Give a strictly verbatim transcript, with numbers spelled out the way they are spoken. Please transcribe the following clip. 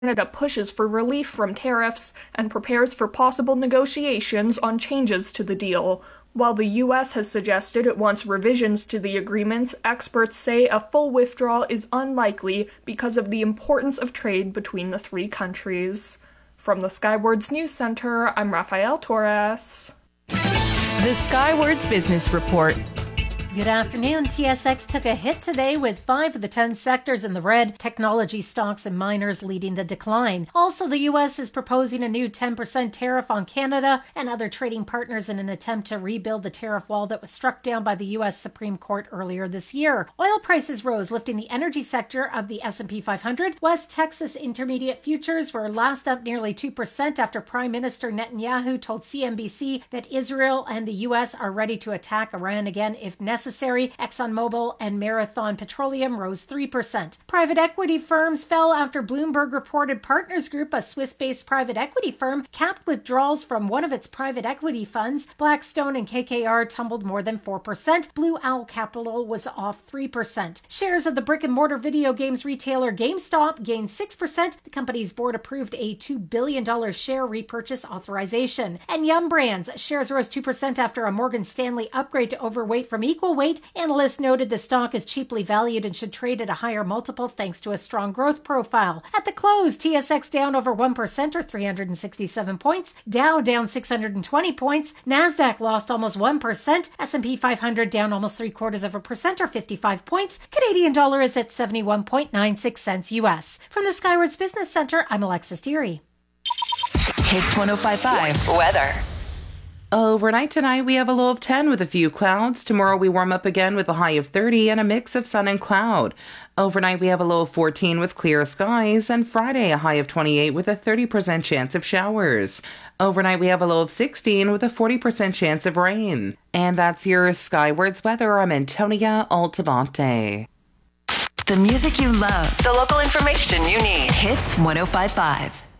Canada pushes for relief from tariffs and prepares for possible negotiations on changes to the deal. While the U S has suggested it wants revisions to the agreements, experts say a full withdrawal is unlikely because of the importance of trade between the three countries. From the Skywards News Center, I'm Rafael Torres. The Skywards Business Report. Good afternoon. T S X took a hit today with five of the ten sectors in the red, technology stocks and miners leading the decline. Also, the U S is proposing a new ten percent tariff on Canada and other trading partners in an attempt to rebuild the tariff wall that was struck down by the U S Supreme Court earlier this year. Oil prices rose, lifting the energy sector of the S and P five hundred. West Texas Intermediate futures were last up nearly two percent after Prime Minister Netanyahu told C N B C that Israel and the U S are ready to attack Iran again if necessary. Necessary. ExxonMobil and Marathon Petroleum rose three percent. Private equity firms fell after Bloomberg reported Partners Group, a Swiss-based private equity firm, capped withdrawals from one of its private equity funds. Blackstone and K K R tumbled more than four percent. Blue Owl Capital was off three percent. Shares of the brick-and-mortar video games retailer GameStop gained six percent. The company's board approved a two billion dollars share repurchase authorization. And Yum Brands shares rose two percent after a Morgan Stanley upgrade to overweight from equal weight. Analysts noted the stock is cheaply valued and should trade at a higher multiple thanks to a strong growth profile. At the close, T S X down over one percent or three hundred sixty-seven points, Dow down six hundred twenty points, NASDAQ lost almost one percent, S and P five hundred down almost three quarters of a percent or fifty-five points, Canadian dollar is at seventy-one point nine six cents U S. From the Skywards Business Center, I'm Alexis Deary. Hits one oh five point five weather. Overnight tonight, we have a low of ten with a few clouds. Tomorrow, we warm up again with a high of thirty and a mix of sun and cloud. Overnight, we have a low of fourteen with clear skies. And Friday, a high of twenty-eight with a thirty percent chance of showers. Overnight, we have a low of sixteen with a forty percent chance of rain. And that's your Skywards weather. I'm Antonia Altamonte. The music you love. The local information you need. Hits one oh five point five.